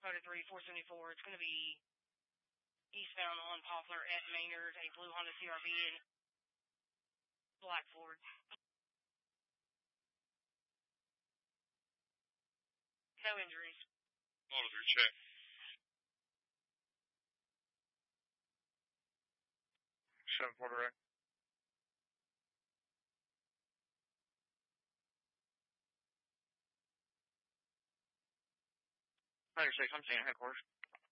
Motor 3, 474. It's going to be eastbound on Poplar at Maynard, a blue Honda CRV and black Ford. No injuries. Motor 3, check. Seven Ford direct. 96, I'm staying at headquarters.